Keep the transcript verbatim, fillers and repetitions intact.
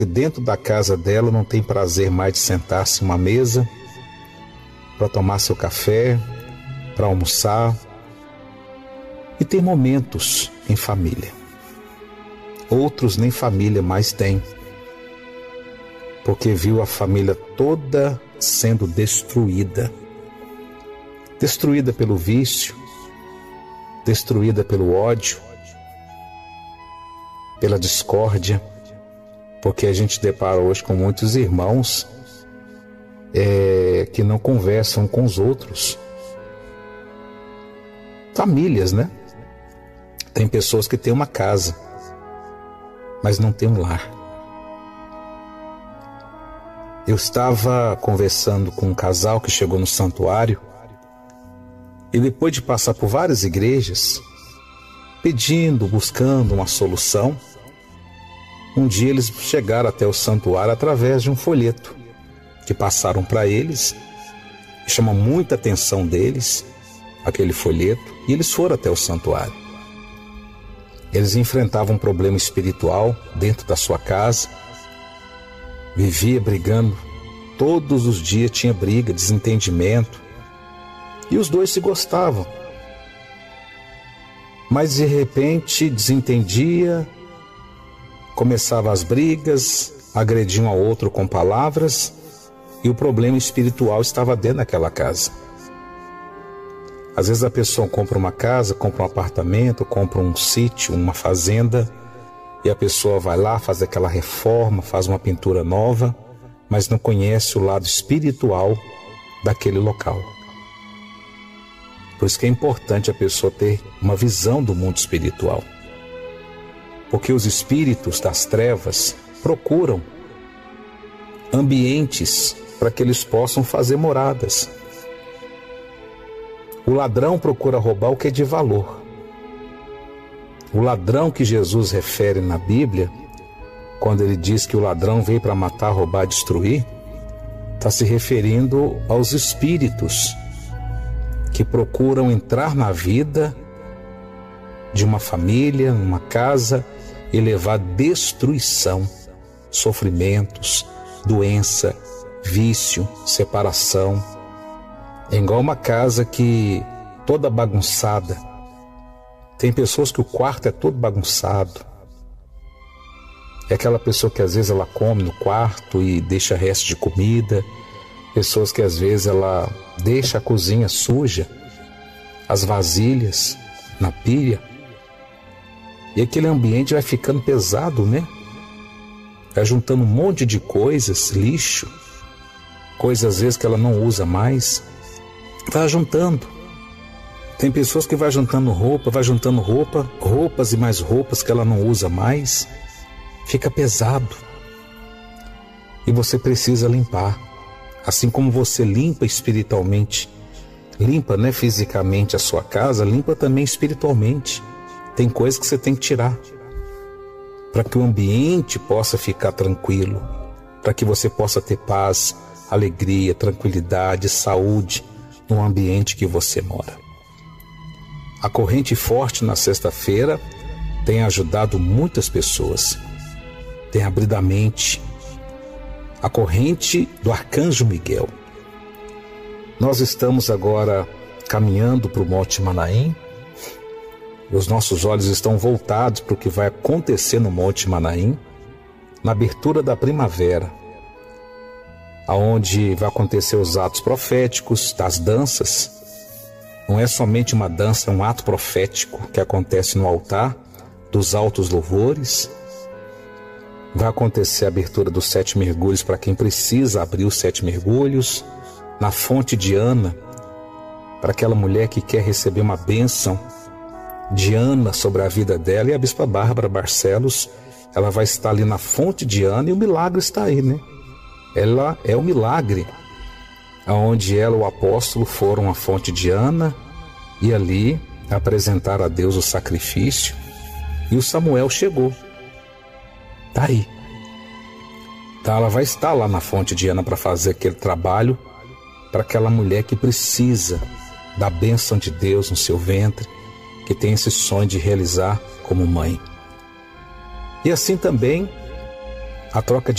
dentro da casa dela não tem prazer mais de sentar-se em uma mesa para tomar seu café, para almoçar e ter momentos em família. Outros nem família mais têm, porque viu a família toda sendo destruída. Destruída pelo vício, destruída pelo ódio, pela discórdia, porque a gente depara hoje com muitos irmãos é, que não conversam com os outros. Famílias, né? Tem pessoas que têm uma casa, mas não têm um lar. Eu estava conversando com um casal que chegou no santuário e depois de passar por várias igrejas, pedindo, buscando uma solução, um dia eles chegaram até o santuário através de um folheto que passaram para eles, que chamou muita atenção deles, aquele folheto, e eles foram até o santuário. Eles enfrentavam um problema espiritual dentro da sua casa, vivia brigando, todos os dias tinha briga, desentendimento, e os dois se gostavam. Mas de repente desentendia, começava as brigas, agrediam um ao outro com palavras, e o problema espiritual estava dentro daquela casa. Às vezes a pessoa compra uma casa, compra um apartamento, compra um sítio, uma fazenda, e a pessoa vai lá, faz aquela reforma, faz uma pintura nova, mas não conhece o lado espiritual daquele local. Por isso que é importante a pessoa ter uma visão do mundo espiritual. Porque os espíritos das trevas procuram ambientes para que eles possam fazer moradas. O ladrão procura roubar o que é de valor. O ladrão que Jesus refere na Bíblia, quando ele diz que o ladrão veio para matar, roubar, destruir, está se referindo aos espíritos que procuram entrar na vida de uma família, numa casa, e levar destruição, sofrimentos, doença, vício, separação. É igual uma casa que toda bagunçada. Tem pessoas que o quarto é todo bagunçado. É aquela pessoa que às vezes ela come no quarto e deixa resto de comida. Pessoas que às vezes ela deixa a cozinha suja, as vasilhas na pia. E aquele ambiente vai ficando pesado, né? Vai juntando um monte de coisas, lixo, coisas às vezes que ela não usa mais. Vai juntando. Tem pessoas que vai juntando roupa, vai juntando roupa, roupas e mais roupas que ela não usa mais. Fica pesado. E você precisa limpar. Assim como você limpa espiritualmente, limpa, né, fisicamente a sua casa, limpa também espiritualmente. Tem coisas que você tem que tirar para que o ambiente possa ficar tranquilo, para que você possa ter paz, alegria, tranquilidade, saúde no ambiente que você mora. A corrente forte na sexta-feira tem ajudado muitas pessoas, tem abrido a mente. A corrente do Arcanjo Miguel. Nós estamos agora caminhando para o Monte Manaim. Os nossos olhos estão voltados para o que vai acontecer no Monte Manaim, na abertura da primavera, aonde vai acontecer os atos proféticos das danças. Não é somente uma dança, é um ato profético que acontece no altar dos altos louvores. Vai acontecer a abertura dos sete mergulhos para quem precisa abrir os sete mergulhos. Na fonte de Ana, para aquela mulher que quer receber uma bênção de Ana sobre a vida dela. E a Bispa Bárbara Barcelos, ela vai estar ali na fonte de Ana e o milagre está aí, né? Ela é o milagre, aonde ela e o apóstolo foram à fonte de Ana e ali apresentaram a Deus o sacrifício. E o Samuel chegou. Está aí. Então ela vai estar lá na fonte de Ana para fazer aquele trabalho para aquela mulher que precisa da bênção de Deus no seu ventre, que tem esse sonho de realizar como mãe. E assim também a troca de